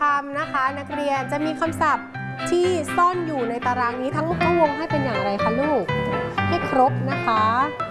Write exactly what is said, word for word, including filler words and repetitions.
ำนะคะนักเรียนจะมีคำศัพท์ที่ซ่อนอยู่ในตารางนี้ทั้งหมดก็วงให้เป็นอย่างไรคะลูกให้ครบนะคะ